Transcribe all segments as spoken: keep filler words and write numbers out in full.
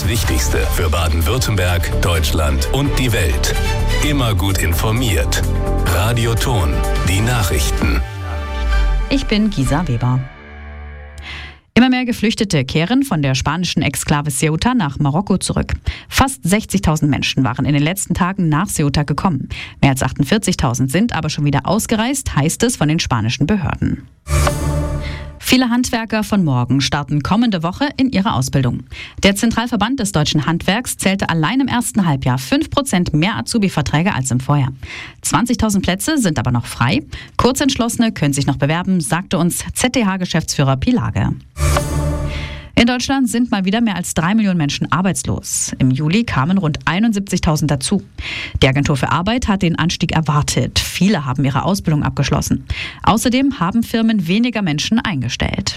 Das Wichtigste für Baden-Württemberg, Deutschland und die Welt. Immer gut informiert. Radio Ton, die Nachrichten. Ich bin Gisa Weber. Immer mehr Geflüchtete kehren von der spanischen Exklave Ceuta nach Marokko zurück. Fast sechzigtausend Menschen waren in den letzten Tagen nach Ceuta gekommen. Mehr als achtundvierzigtausend sind aber schon wieder ausgereist, heißt es von den spanischen Behörden. Viele Handwerker von morgen starten kommende Woche in ihre Ausbildung. Der Zentralverband des deutschen Handwerks zählte allein im ersten Halbjahr fünf Prozent mehr Azubi-Verträge als im Vorjahr. zwanzigtausend Plätze sind aber noch frei. Kurzentschlossene können sich noch bewerben, sagte uns Z D H-Geschäftsführer Pilage. In Deutschland sind mal wieder mehr als drei Millionen Menschen arbeitslos. Im Juli kamen rund einundsiebzigtausend dazu. Die Agentur für Arbeit hat den Anstieg erwartet. Viele haben ihre Ausbildung abgeschlossen. Außerdem haben Firmen weniger Menschen eingestellt.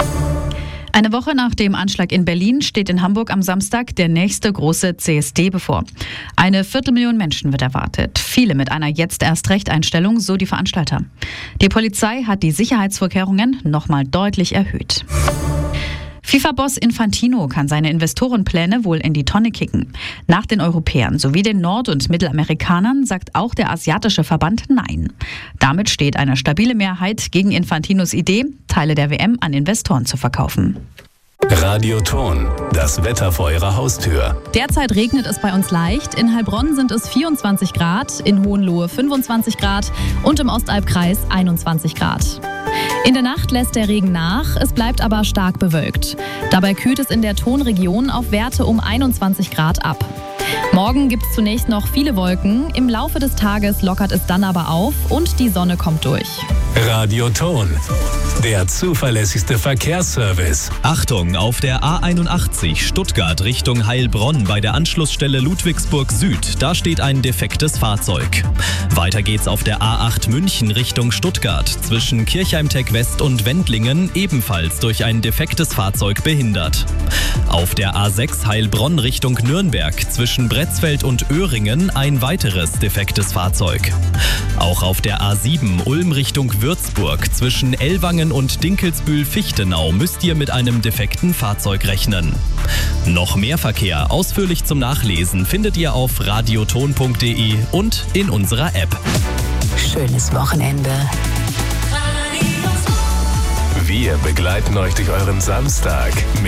Eine Woche nach dem Anschlag in Berlin steht in Hamburg am Samstag der nächste große C S D bevor. Eine Viertelmillion Menschen wird erwartet. Viele mit einer Jetzt-erst-Recht-Einstellung, so die Veranstalter. Die Polizei hat die Sicherheitsvorkehrungen nochmal deutlich erhöht. FIFA-Boss Infantino kann seine Investorenpläne wohl in die Tonne kicken. Nach den Europäern sowie den Nord- und Mittelamerikanern sagt auch der asiatische Verband Nein. Damit steht eine stabile Mehrheit gegen Infantinos Idee, Teile der W M an Investoren zu verkaufen. Radio Ton, das Wetter vor Ihrer Haustür. Derzeit regnet es bei uns leicht. In Heilbronn sind es vierundzwanzig Grad, in Hohenlohe fünfundzwanzig Grad und im Ostalbkreis einundzwanzig Grad. In der Nacht lässt der Regen nach, es bleibt aber stark bewölkt. Dabei kühlt es in der Tonregion auf Werte um einundzwanzig Grad ab. Morgen gibt es zunächst noch viele Wolken, im Laufe des Tages lockert es dann aber auf und die Sonne kommt durch. Radio Ton, der zuverlässigste Verkehrsservice. Achtung, auf der A einundachtzig Stuttgart Richtung Heilbronn bei der Anschlussstelle Ludwigsburg Süd, da steht ein defektes Fahrzeug. Weiter geht's auf der A acht München Richtung Stuttgart zwischen Kirchheim-Tech West und Wendlingen, ebenfalls durch ein defektes Fahrzeug behindert. Auf der A sechs Heilbronn Richtung Nürnberg zwischen Bretzfeld und Öhringen ein weiteres defektes Fahrzeug. Auch auf der A sieben Ulm Richtung Würzburg zwischen Ellwangen und Dinkelsbühl-Fichtenau müsst ihr mit einem defekten Fahrzeug rechnen. Noch mehr Verkehr ausführlich zum Nachlesen findet ihr auf radioton punkt de und in unserer App. Schönes Wochenende. Wir begleiten euch durch euren Samstag.